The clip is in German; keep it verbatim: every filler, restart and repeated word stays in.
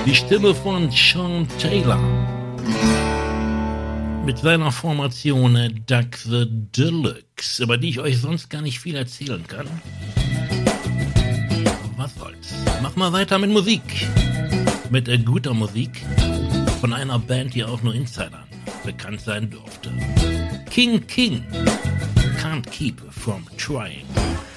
Die Stimme von Sean Taylor. Mit seiner Formation Duck the Deluxe, über die ich euch sonst gar nicht viel erzählen kann. Was soll's? Mach mal weiter mit Musik. Mit äh, guter Musik von einer Band, die auch nur Insidern bekannt sein durfte. King King. Can't keep from trying.